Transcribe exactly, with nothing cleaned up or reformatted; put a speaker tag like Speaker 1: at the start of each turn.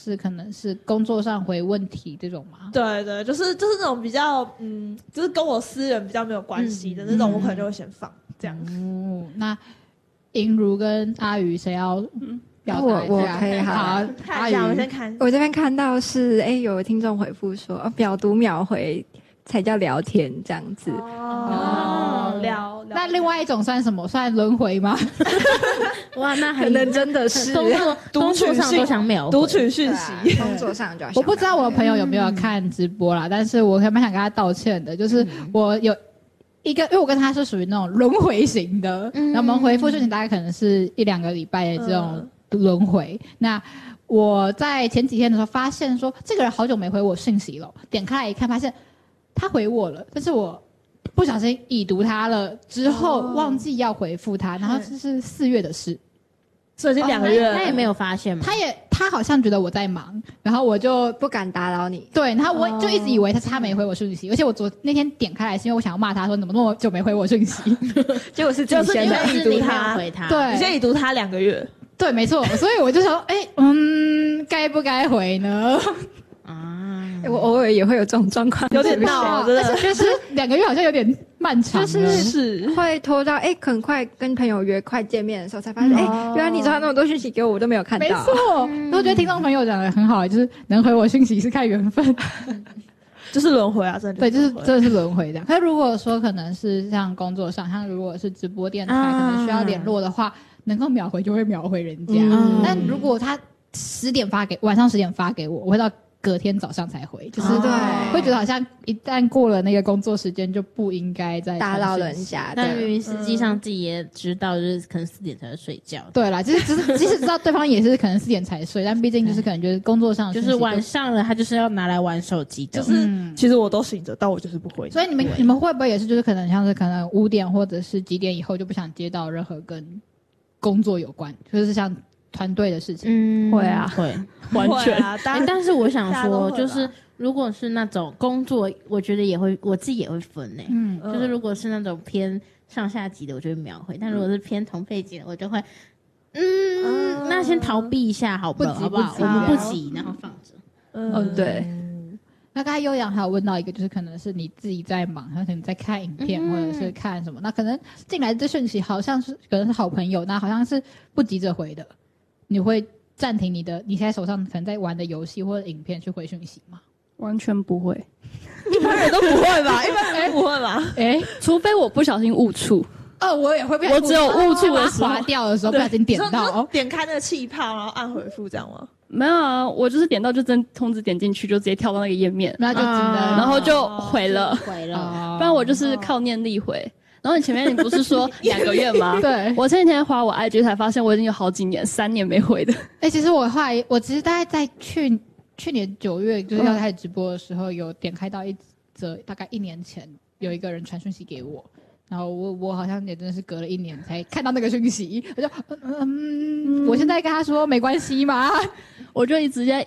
Speaker 1: 是可能是工作上回问题这种吗？
Speaker 2: 对对，就是就是那种比较嗯，就是跟我私人比较没有关系的那种，我可能就会先放这样。
Speaker 1: 哦，那银如跟阿宇谁要表达一下？
Speaker 3: 我我可以好
Speaker 1: 好，
Speaker 2: 看一下，我先看。
Speaker 3: 我这边看到是，哎，有听众回复说，哦秒读秒回才叫聊天这样子。
Speaker 2: 哦，聊。
Speaker 1: 那另外一种算什么？算轮回吗？
Speaker 4: 哇，那
Speaker 3: 可能真的是
Speaker 4: 工作工作上都想秒回
Speaker 2: 读取讯息，
Speaker 3: 工作上就要。
Speaker 1: 我不知道我的朋友有没有看直播啦，但是我还蛮想跟他道歉的，就是我有一个，因为我跟他是属于那种轮回型的，然后我们回复讯息大概可能是一两个礼拜的这种轮回。那我在前几天的时候发现说，这个人好久没回我讯息了，点开来一看，发现他回我了，但是我不小心已读他了，之后忘记要回复他，然后这是四月的事，
Speaker 2: 所以已经两个月了。
Speaker 4: 他也没有发现吗？
Speaker 1: 他也他好像觉得我在忙，然后我就
Speaker 3: 不敢打扰你。
Speaker 1: 对，然后我就一直以为他是他没回我讯息，而且我昨那天点开来是因为我想要骂他说你怎么那么久没回我讯息，
Speaker 3: 结果是自己先的
Speaker 2: 已读他，
Speaker 4: 回他，
Speaker 1: 对，
Speaker 2: 你先已读他两个月，
Speaker 1: 对，没错，所以我就想说，哎，嗯，该不该回呢？
Speaker 4: 啊，
Speaker 3: 我偶尔也会有这种状况，
Speaker 2: 有点闹，真的
Speaker 1: 就是两个月好像有点漫长，
Speaker 3: 就是
Speaker 2: 是
Speaker 3: 会拖到哎，很快跟朋友约快见面的时候才发现，哎、嗯，原来你传那么多讯息给我，我都没有看到。
Speaker 1: 没错，嗯、我觉得听众朋友讲的很好，就是能回我讯息是看缘分，
Speaker 2: 就是轮回啊，真的。
Speaker 1: 对，就是真的是轮回的。可是如果说可能是像工作上，像如果是直播电台，啊、可能需要联络的话，能够秒回就会秒回人家。嗯、但如果他十点发给晚上十点发给我，我会到隔天早上才回，就是对，会觉得好像一旦过了那个工作时间就不应该再
Speaker 3: 打扰人家。
Speaker 4: 但明明实际上自己也知道，就是可能四点才会睡觉。
Speaker 1: 对啦，就是只是即使知道对方也是可能四点才睡，但毕竟就是可能就是工作上
Speaker 4: 就是晚上了，他就是要拿来玩手机的。
Speaker 2: 就是、嗯、其实我都醒着，但我就是不回。
Speaker 1: 所以你们你们会不会也是就是可能像是可能五点或者是几点以后就不想接到任何跟工作有关，就是像团队的事情？
Speaker 4: 嗯，
Speaker 3: 会啊，
Speaker 4: 会，
Speaker 2: 完全。
Speaker 4: 啊欸、但是我想说，就是如果是那种工作，我觉得也会，我自己也会分诶、欸。嗯，就是如果是那种偏上下级的，我就会秒回；但如果是偏同配级的，我就会，嗯，嗯那先逃避一下，好不好？
Speaker 1: 不急不急，
Speaker 4: 我们不急，然后放着。
Speaker 3: 嗯，哦、对。
Speaker 1: 那刚才悠扬还有问到一个，就是可能是你自己在忙，可能在看影片、嗯、或者是看什么，那可能进来的讯息好像是可能是好朋友，那好像是不急着回的。你会暂停你的你现在手上可能在玩的游戏或者影片去回讯息吗？
Speaker 5: 完全不会，
Speaker 2: 一般人都不会吧？一般人都不会吧？
Speaker 5: 哎、欸，除非我不小心误触。
Speaker 1: 哦，我也会不小
Speaker 5: 心，我只有误触的时候，
Speaker 1: 滑掉的时候不小心点到，
Speaker 2: 点开那个气泡，然后按回复这样吗？
Speaker 5: 没有啊，我就是点到就真通知点进去，就直接跳到那个页面，
Speaker 1: 然后就只能，
Speaker 5: 然后就回了，
Speaker 4: 回了，
Speaker 5: 不然我就是靠念力回。然后你前面你不是说两个月吗？
Speaker 1: 对，
Speaker 5: 我前几天滑我 I G 才发现我已经有好几年三年没回的。
Speaker 1: 哎、欸，其实我后来我其实大概在去去年九月就是要开始直播的时候，嗯、有点开到一则大概一年前有一个人传讯息给我，然后我我好像也真的是隔了一年才看到那个讯息，我就嗯，嗯我现在跟他说没关系吗？
Speaker 5: 我就直接